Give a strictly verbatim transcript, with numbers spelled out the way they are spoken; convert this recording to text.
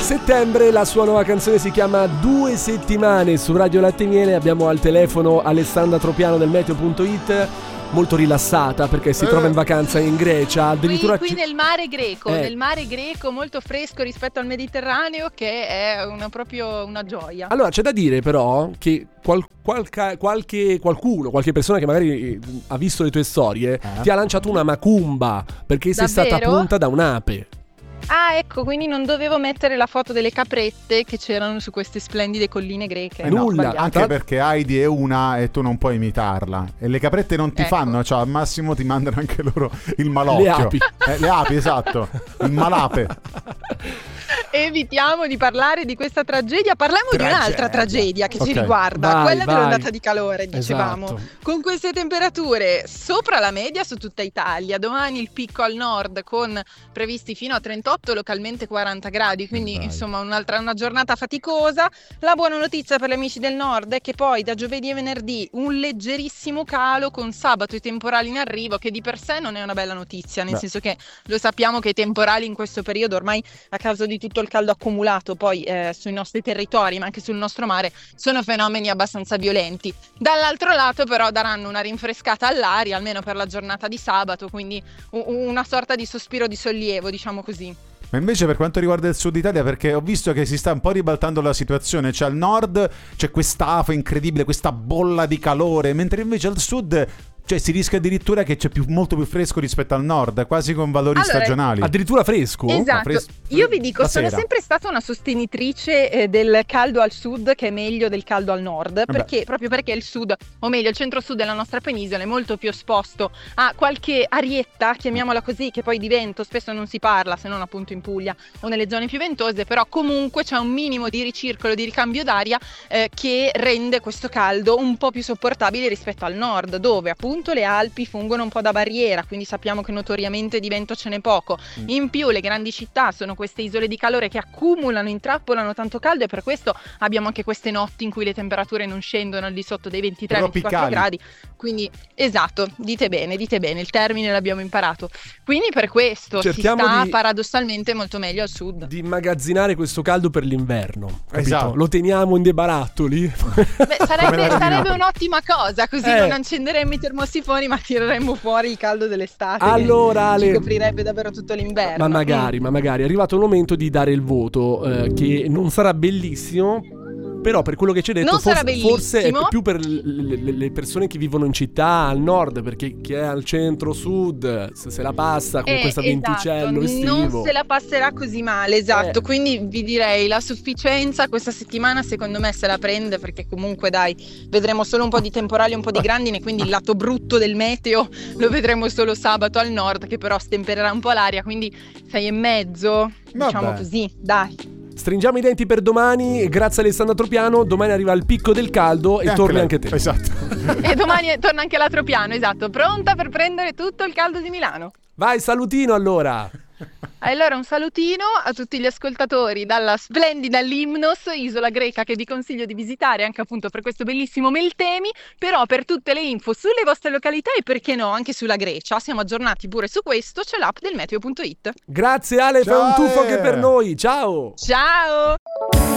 Settembre, la sua nuova canzone si chiama Due settimane su Radio Latte e Miele. Abbiamo al telefono Alessandra Tropiano del meteo punto it, molto rilassata perché si eh. trova in vacanza in Grecia, addirittura qui, qui nel mare greco, eh. nel mare greco molto fresco rispetto al Mediterraneo, che è una, proprio una gioia. Allora c'è da dire però che qual, qualca, qualche qualcuno, qualche persona che magari ha visto le tue storie eh. ti ha lanciato una macumba perché sei Davvero? stata punta da un'ape. Ah, ecco, quindi non dovevo mettere la foto delle caprette che c'erano su queste splendide colline greche. Eh no, nulla, anche Tra... perché Heidi è una e tu non puoi imitarla. E le caprette non ti ecco. fanno, cioè al massimo ti mandano anche loro il malocchio. Le api. Eh, le api, esatto. Il malape. Evitiamo di parlare di questa tragedia, parliamo Tragedia. di un'altra tragedia che Ok. ci riguarda, Vai, quella vai. dell'ondata di calore, dicevamo. Esatto. Con queste temperature sopra la media su tutta Italia, domani il picco al nord con previsti fino a trentotto, localmente quaranta gradi, quindi Dai. insomma un'altra una giornata faticosa. La buona notizia per gli amici del nord è che poi da giovedì e venerdì un leggerissimo calo, con sabato i temporali in arrivo, che di per sé non è una bella notizia, nel Beh. senso che lo sappiamo che i temporali in questo periodo, ormai a causa di tutto il caldo accumulato poi eh, sui nostri territori ma anche sul nostro mare, sono fenomeni abbastanza violenti. Dall'altro lato però daranno una rinfrescata all'aria almeno per la giornata di sabato, quindi u- una sorta di sospiro di sollievo, diciamo così. Ma invece per quanto riguarda il sud Italia, perché ho visto che si sta un po' ribaltando la situazione, cioè al nord c'è quest'afa incredibile, questa bolla di calore, mentre invece al sud cioè si rischia addirittura che c'è più, molto più fresco rispetto al nord, quasi con valori Allora, stagionali. Addirittura fresco? Esatto, fres- io vi dico, stasera. sono sempre stata una sostenitrice eh, del caldo al sud che è meglio del caldo al nord, perché proprio perché il sud, o meglio il centro-sud della nostra penisola è molto più esposto a qualche arietta, chiamiamola così, che poi di vento spesso non si parla, se non appunto in Puglia o nelle zone più ventose, però comunque c'è un minimo di ricircolo, di ricambio d'aria eh, che rende questo caldo un po' più sopportabile rispetto al nord, dove appunto le Alpi fungono un po' da barriera, quindi sappiamo che notoriamente di vento ce n'è poco. In più le grandi città sono queste isole di calore che accumulano, intrappolano tanto caldo, e per questo abbiamo anche queste notti in cui le temperature non scendono al di sotto dei ventitré ventiquattro gradi. Quindi esatto, dite bene, dite bene, il termine l'abbiamo imparato. Quindi per questo Cerchiamo si sta di- paradossalmente molto meglio al sud. Di immagazzinare questo caldo per l'inverno, capito? Esatto. Lo teniamo in dei barattoli. Beh, sarebbe, Come la sarebbe Napoli. un'ottima cosa, così Eh. non accenderemmo i termosifoni ma tireremmo fuori il caldo dell'estate, Allora, che Ale- ci coprirebbe davvero tutto l'inverno. Ma magari, ma magari è arrivato il momento di dare il voto, eh, che non sarà bellissimo, però per quello che ci hai detto Non sarà forse, forse è bellissimo. più per le, le- le persone che vivono in città al nord, perché chi è al centro-sud se, se la passa con Eh, questo esatto, venticello estivo. non se la passerà così male, esatto. Eh. Quindi vi direi la sufficienza questa settimana secondo me se la prende, perché comunque dai, vedremo solo un po' di temporali, un po' di grandine, quindi il lato brutto del meteo lo vedremo solo sabato al nord, che però stempererà un po' l'aria, quindi sei e mezzo, diciamo Vabbè. così, dai. Stringiamo i denti per domani, grazie a Alessandra Tropiano. Domani arriva il picco del caldo e, E torni lei. anche te. Esatto. E domani torna anche la Tropiano, esatto, pronta per prendere tutto il caldo di Milano. Vai, salutino allora. Allora un salutino a tutti gli ascoltatori dalla splendida Limnos, isola greca che vi consiglio di visitare anche appunto per questo bellissimo Meltemi, però per tutte le info sulle vostre località e perché no anche sulla Grecia, siamo aggiornati pure su questo, c'è l'app del meteo punto it. Grazie Ale, fai Ciao, un tuffo Ale. anche per noi. Ciao. Ciao!